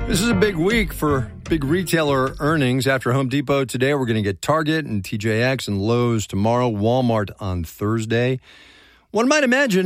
This is a big week for big retailer earnings. After Home Depot today, we're going to get Target and TJX and Lowe's tomorrow, Walmart on Thursday. One might imagine